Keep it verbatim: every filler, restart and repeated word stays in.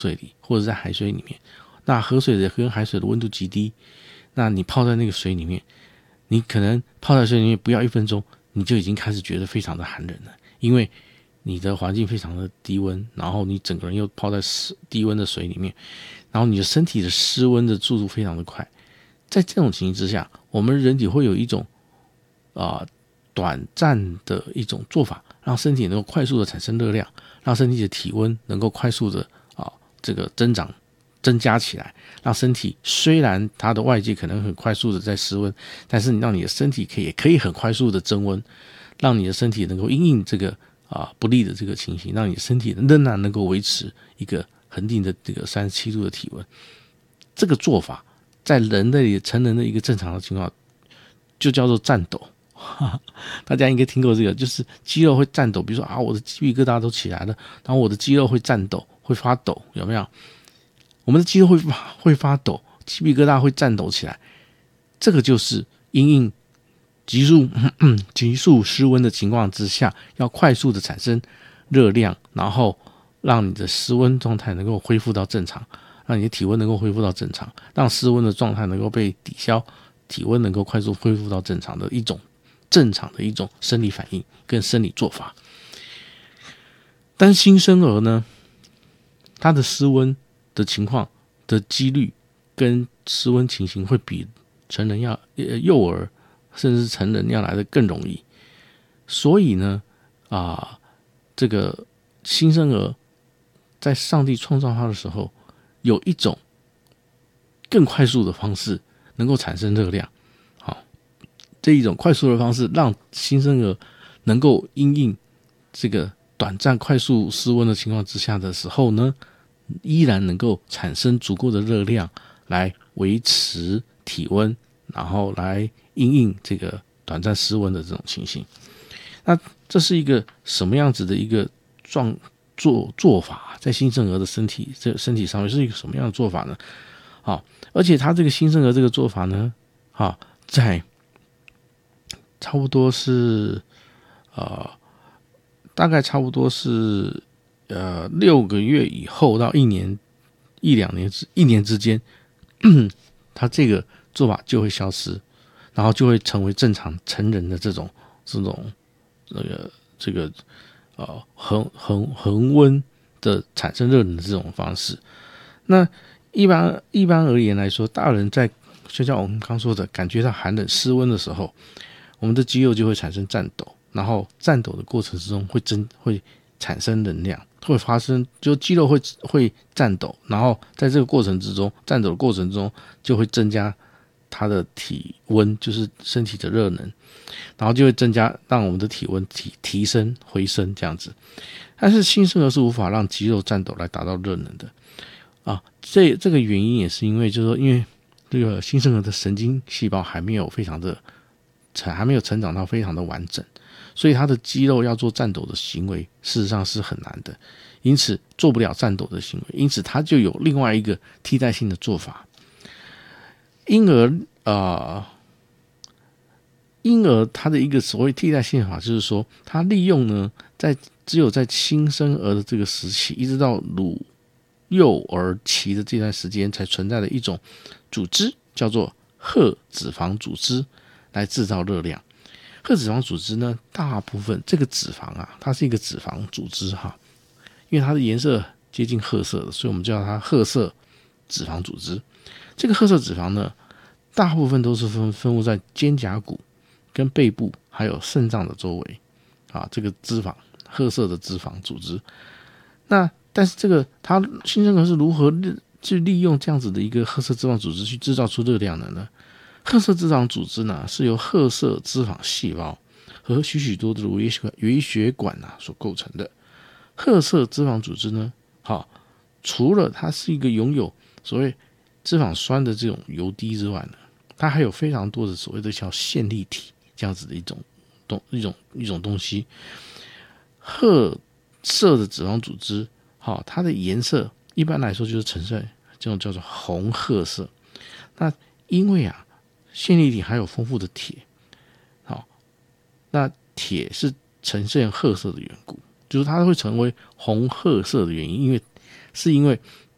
水里或者在海水里面，那河水的跟海水的温度极低，那你泡在那个水里面，你可能泡在水里面不要一分钟，你就已经开始觉得非常的寒冷了，因为你的环境非常的低温，然后你整个人又泡在低温的水里面，然后你的身体的失温的速度非常的快。在这种情形之下，我们人体会有一种啊、呃、短暂的一种做法，让身体能够快速的产生热量，让身体的体温能够快速的啊、呃、这个增长增加起来，让身体虽然它的外界可能很快速的在失温，但是你让你的身体可以也可以很快速的增温，让你的身体能够因应这个啊不利的这个情形，让你的身体仍然能够维持一个恒定的这个三十七度的体温。这个做法在人类成人的一个正常的情况就叫做战斗。大家应该听过这个，就是肌肉会颤抖，比如说啊，我的鸡皮疙瘩都起来了，然后我的肌肉会颤抖，会发抖，有没有？我们的肌肉会发会发抖，鸡皮疙瘩会颤抖起来，这个就是因应急速急速失温的情况之下，要快速的产生热量，然后让你的失温状态能够恢复到正常，让你的体温能够恢复到正常，让失温的状态能够被抵消，体温能够快速恢复到正常的一种正常的一种生理反应跟生理做法。但新生儿呢，他的失温的情况的几率跟失温情形会比成人要幼儿甚至成人要来的更容易，所以呢，啊，这个新生儿在上帝创造他的时候，有一种更快速的方式能够产生热量，好，这一种快速的方式让新生儿能够因应这个短暂快速失温的情况之下的时候呢，依然能够产生足够的热量来维持体温，然后来因应这个短暂失温的这种情形。那这是一个什么样子的一个状做做法，在新生儿的身体这身体上面是一个什么样的做法呢？好，而且他这个新生儿这个做法呢，好，在差不多是呃大概差不多是呃六个月以后到一年一两年之一年之间，他这个做法就会消失，然后就会成为正常成人的这种这种那个这个呃恒恒恒温的产生热能的这种方式。那一般一般而言来说，大人在就像我们刚说的，感觉到寒冷失温的时候，我们的肌肉就会产生颤抖，然后颤抖的过程之中会增会产生能量，会发生就肌肉会会颤抖，然后在这个过程之中，颤抖的过程中就会增加它的体温，就是身体的热能，然后就会增加让我们的体温提提升回升这样子。但是新生儿是无法让肌肉颤抖来达到热能的啊，这这个原因也是因为就是说，因为这个新生儿的神经细胞还没有非常的还没有成长到非常的完整，所以他的肌肉要做颤抖的行为事实上是很难的，因此做不了颤抖的行为，因此他就有另外一个替代性的做法。婴儿呃，婴儿他的一个所谓替代性法就是说，他利用呢，在只有在新生儿的这个时期，一直到乳幼儿期的这段时间才存在的一种组织，叫做褐脂肪组织，来制造热量。褐脂肪组织呢，大部分这个脂肪啊，它是一个脂肪组织哈，因为它的颜色接近褐色的，所以我们叫它褐色脂肪组织。这个褐色脂肪呢，大部分都是分分布在肩胛骨跟背部还有肾脏的周围啊，这个脂肪褐色的脂肪组织。那但是这个它新生儿是如何去利用这样子的一个褐色脂肪组织去制造出热量的呢？褐色脂肪组织呢，是由褐色脂肪细胞和许许多多的微血管啊所构成的。褐色脂肪组织呢，好，除了它是一个拥有所谓脂肪酸的这种油滴之外呢，它还有非常多的所谓的叫线粒体这样子的一种一种一种东西。褐色的脂肪组织，好，它的颜色一般来说就是呈现这种叫做红褐色。那因为啊，线粒体还有丰富的铁，好，那铁是呈现褐色的缘故，就是它会成为红褐色的原因，因为是因为